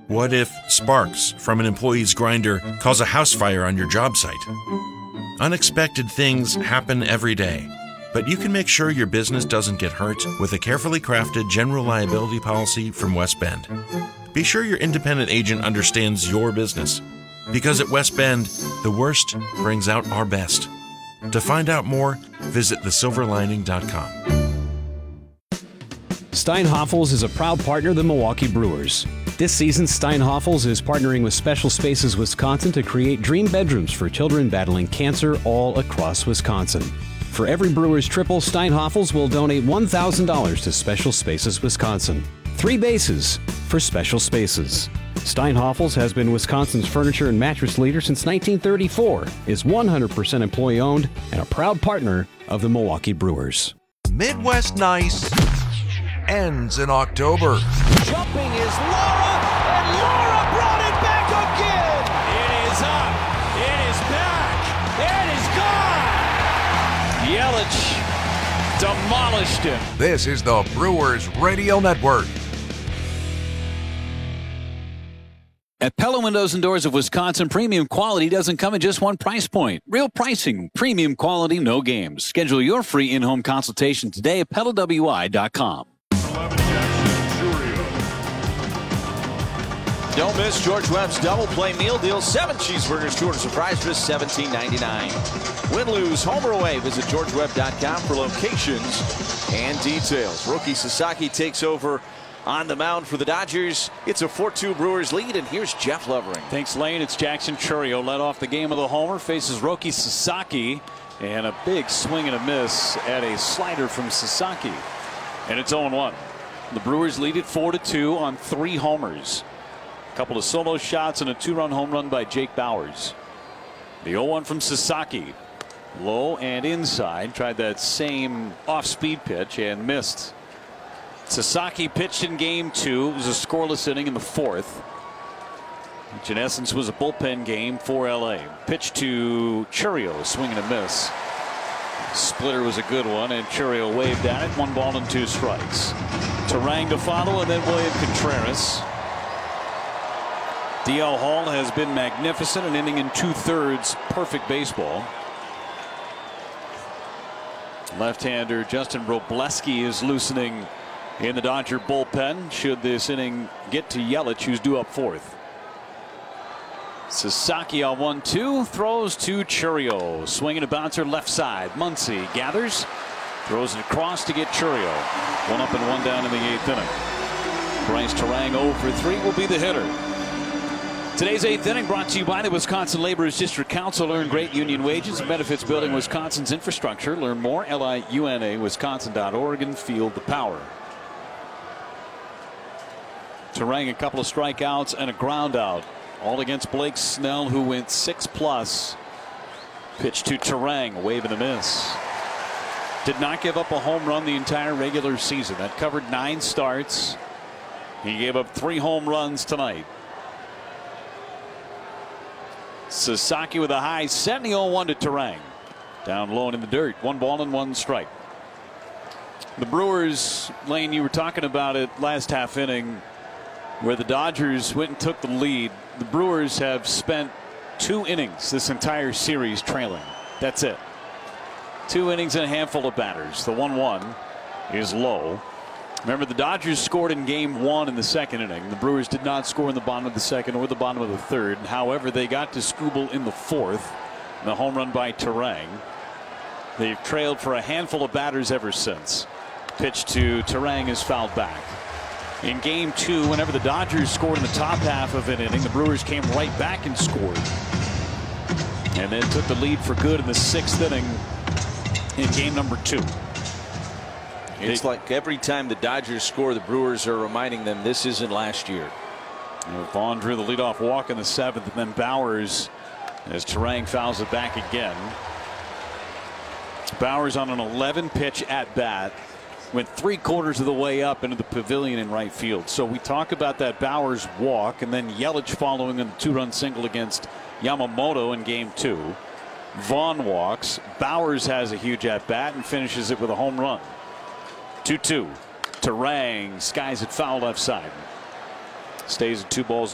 What if sparks from an employee's grinder cause a house fire on your job site? Unexpected things happen every day, but you can make sure your business doesn't get hurt with a carefully crafted general liability policy from West Bend. Be sure your independent agent understands your business, because at West Bend, the worst brings out our best. To find out more, visit thesilverlining.com. Steinhoffels is a proud partner of the Milwaukee Brewers. This season, Steinhoffels is partnering with Special Spaces Wisconsin to create dream bedrooms for children battling cancer all across Wisconsin. For every Brewers triple, Steinhoffels will donate $1,000 to Special Spaces Wisconsin. 3 bases for Special Spaces. Steinhoffels has been Wisconsin's furniture and mattress leader since 1934, is 100% employee-owned, and a proud partner of the Milwaukee Brewers. Midwest Nice ends in October. Jumping is Laura, and Laura brought it back again. It is up. It is back. It is gone. Yelich demolished him. This is the Brewers Radio Network. At Pella Windows and Doors of Wisconsin, premium quality doesn't come at just one price point. Real pricing, premium quality, no games. Schedule your free in-home consultation today at PellaWI.com. Don't miss George Webb's double play meal deal. 7 cheeseburgers, 2 surprise for $17.99. Win, lose, home or away. Visit GeorgeWebb.com for locations and details. Rookie Sasaki takes over on the mound for the Dodgers. It's a 4-2 Brewers lead, and here's Jeff Levering. Thanks, Lane. It's Jackson Chourio led off the game of the homer. Faces Roki Sasaki, and a big swing and a miss at a slider from Sasaki. And it's 0-1. The Brewers lead it 4-2 on 3 homers. A couple of solo shots and a 2-run home run by Jake Bauers. The 0-1 from Sasaki. Low and inside. Tried that same off-speed pitch and missed. Sasaki pitched in game 2. It was a scoreless inning in the 4th. Which in essence was a bullpen game for LA. Pitch to Chourio, swing and a miss. Splitter was a good one, and Chourio waved at it. 1 ball and 2 strikes. Turang to follow, and then William Contreras. DL Hall has been magnificent, an inning in 2/3 perfect baseball. Left-hander Justin Wrobleski is loosening in the Dodger bullpen should this inning get to Yelich, who's due up 4th. Sasaki on 1-2, throws to Chourio, swinging a bouncer left side. Muncy gathers, throws it across to get Chourio. 1 up and 1 down in the 8th inning. Bryce Turang 0 for 3 will be the hitter. Today's 8th inning brought to you by the Wisconsin Laborers District Council. Earn great union wages and benefits building Wisconsin's infrastructure. Learn more, LIUNA-Wisconsin.org, and feel the power. Turang, a couple of strikeouts and a ground out. All against Blake Snell, who went 6+. Pitch to Turang, wave and a miss. Did not give up a home run the entire regular season. That covered 9 starts. He gave up 3 home runs tonight. Sasaki with a high, sending 0-1 to Turang. Down low and in the dirt. 1 ball and 1 strike. The Brewers, Lane, you were talking about it last half inning, where the Dodgers went and took the lead. The Brewers have spent 2 innings this entire series trailing. That's it. 2 innings and a handful of batters. The 1-1 is low. Remember, the Dodgers scored in game 1 in the 2nd inning. The Brewers did not score in the bottom of the 2nd or the bottom of the 3rd. However, they got to Skubal in the 4th. And the home run by Turang. They've trailed for a handful of batters ever since. Pitch to Turang is fouled back. In game 2, whenever the Dodgers scored in the top half of an inning, the Brewers came right back and scored. And then took the lead for good in the 6th inning in game number 2. It's like every time the Dodgers score, the Brewers are reminding them this isn't last year. Vaughn drew the leadoff walk in the 7th, and then Bauers, as Turang fouls it back again. Bauers on an 11-pitch at bat went 3/4 of the way up into the pavilion in right field. So we talk about that Bauers walk, and then Yelich following a 2-run single against Yamamoto in game 2. Vaughn walks. Bauers has a huge at bat and finishes it with a home run. 2-2. Turang skies it foul left side. Stays at 2 balls.